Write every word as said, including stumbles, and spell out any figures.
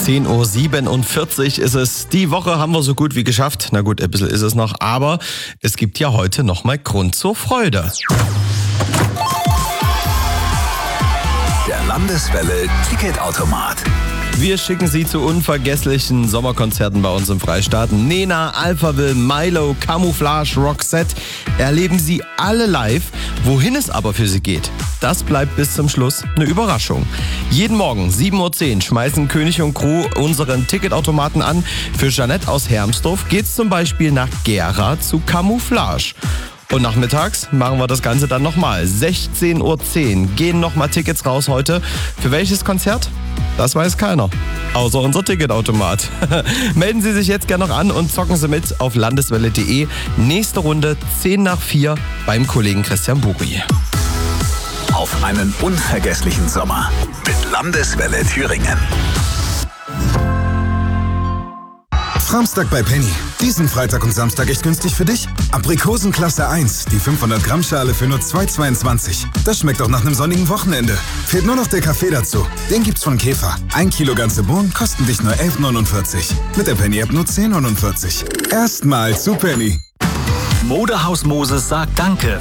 zehn Uhr siebenundvierzig ist es. Die Woche haben wir so gut wie geschafft. Na gut, ein bisschen ist es noch, aber es gibt ja heute nochmal Grund zur Freude. Der Landeswelle Ticketautomat. Wir schicken Sie zu unvergesslichen Sommerkonzerten bei uns im Freistaat. Nena, Alphaville, Milo, Camouflage, Roxette. Erleben Sie alle live. Wohin es aber für Sie geht, das bleibt bis zum Schluss eine Überraschung. Jeden Morgen sieben Uhr zehn schmeißen König und Crew unseren Ticketautomaten an. Für Jeanette aus Hermsdorf geht's zum Beispiel nach Gera zu Camouflage. Und nachmittags machen wir das Ganze dann nochmal. sechzehn Uhr zehn gehen nochmal Tickets raus heute. Für welches Konzert? Das weiß keiner. Außer unser Ticketautomat. Melden Sie sich jetzt gerne noch an und zocken Sie mit auf landeswelle punkt de. Nächste Runde zehn nach vier beim Kollegen Christian Buri. Auf einen unvergesslichen Sommer mit Landeswelle Thüringen. Framstag bei Penny. Diesen Freitag und Samstag echt günstig für dich. Aprikosen Klasse eins, die fünfhundert Gramm Schale für nur zwei Euro zweiundzwanzig. Das schmeckt auch nach einem sonnigen Wochenende. Fehlt nur noch der Kaffee dazu. Den gibt's von Käfer. Ein Kilo ganze Bohnen kosten dich nur elf Euro neunundvierzig. Mit der Penny-App nur zehn Euro neunundvierzig. Erstmal zu Penny. Modehaus Moses sagt Danke